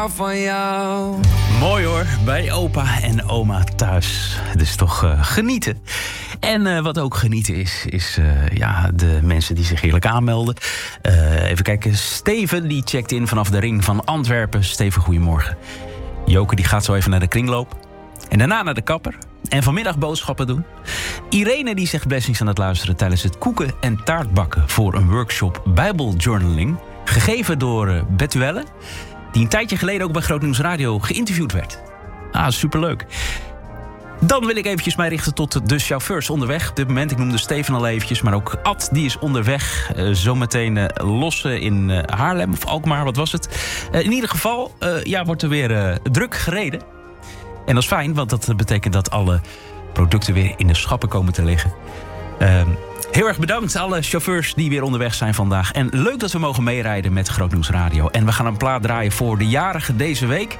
van jou. Mooi hoor, bij opa en oma thuis. Dus toch genieten. En wat ook genieten is de mensen die zich heerlijk aanmelden. Even kijken, Steven die checkt in vanaf de Ring van Antwerpen. Steven, goedemorgen. Joke die gaat zo even naar de kringloop. En daarna naar de kapper. En vanmiddag boodschappen doen. Irene die zegt blessings aan het luisteren tijdens het koeken- en taartbakken voor een workshop Bijbeljournaling. Gegeven door Betuelle, die een tijdje geleden ook bij Groot Nieuws Radio geïnterviewd werd. Superleuk. Dan wil ik eventjes mij richten tot de chauffeurs onderweg. Op dit moment, ik noemde Steven al eventjes, maar ook Ad, die is onderweg. Zometeen lossen in Haarlem of Alkmaar, wat was het? In ieder geval wordt er weer druk gereden. En dat is fijn, want dat betekent dat alle producten weer in de schappen komen te liggen. Heel erg bedankt alle chauffeurs die weer onderweg zijn vandaag. En leuk dat we mogen meerijden met Groot Nieuws Radio. En we gaan een plaat draaien voor de jarigen deze week.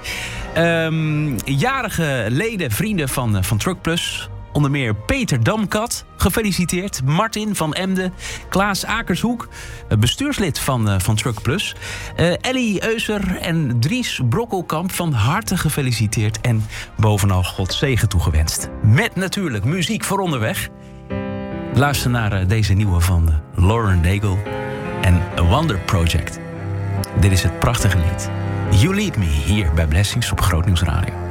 Jarige leden, vrienden van Truck Plus. Onder meer Peter Damkat, gefeliciteerd. Martin van Emden, Klaas Akershoek, bestuurslid van Truck Plus. Ellie Euser en Dries Brokkelkamp, van harte gefeliciteerd. En bovenal God zegen toegewenst. Met natuurlijk muziek voor onderweg. Luister naar deze nieuwe van Lauren Daigle en A Wonder Project. Dit is het prachtige lied You Lead Me, hier bij Blessings op Groot Nieuws Radio.